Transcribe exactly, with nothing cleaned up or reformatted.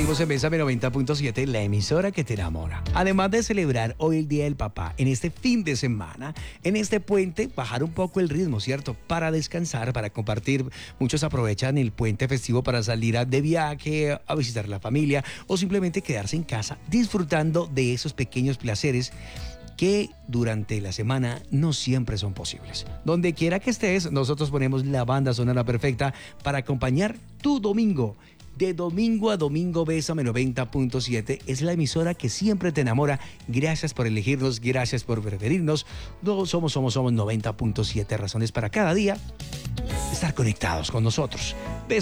Seguimos en Bésame noventa punto siete, la emisora que te enamora. Además de celebrar hoy el Día del Papá, en este fin de semana, en este puente, bajar un poco el ritmo, ¿cierto? Para descansar, para compartir. Muchos aprovechan el puente festivo para salir a- de viaje, a visitar a la familia o simplemente quedarse en casa disfrutando de esos pequeños placeres que durante la semana no siempre son posibles. Donde quiera que estés, nosotros ponemos la banda sonora perfecta para acompañar tu domingo. De domingo a domingo, Bésame noventa punto siete es la emisora que siempre te enamora. Gracias por elegirnos, gracias por preferirnos. No, somos, somos, somos noventa punto siete razones para cada día estar conectados con nosotros.